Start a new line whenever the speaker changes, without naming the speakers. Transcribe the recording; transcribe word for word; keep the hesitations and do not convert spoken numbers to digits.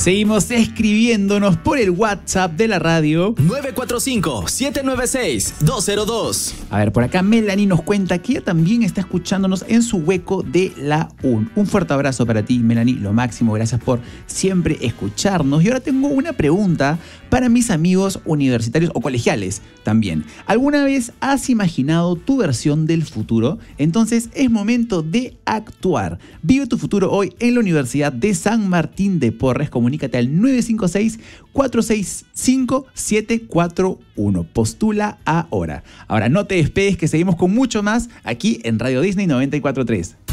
Seguimos escribiéndonos por el WhatsApp de la radio.
nueve cuatro cinco, siete nueve seis, dos cero dos.
A ver, por acá Melanie nos cuenta que ella también está escuchándonos en su hueco de la U N. Un fuerte abrazo para ti, Melanie, lo máximo. Gracias por siempre escucharnos. Y ahora tengo una pregunta para mis amigos universitarios o colegiales también. ¿Alguna vez has imaginado tu versión del futuro? Entonces es momento de actuar. Vive tu futuro hoy en la Universidad de San Martín de Porres. Comunícate al nueve cinco seis, cuatro seis cinco, siete cuatro uno. Postula ahora. Ahora no te despegues, que seguimos con mucho más aquí en Radio Disney noventa y cuatro punto tres.